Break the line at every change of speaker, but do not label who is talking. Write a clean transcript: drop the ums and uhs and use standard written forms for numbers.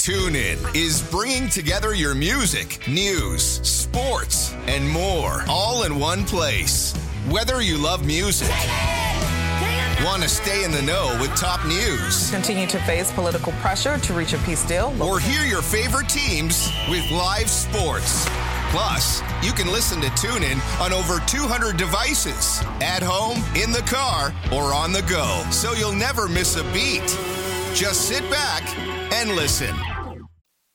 TuneIn is bringing together your music, news, sports, and more all in one place. Whether you love music, want to stay in the know with top news,
continue to face political pressure to reach a peace deal,
or hear your favorite teams with live sports. Plus, you can listen to TuneIn on over 200 devices, at home, in the car, or on the go, so you'll never miss a beat. Just sit back and listen.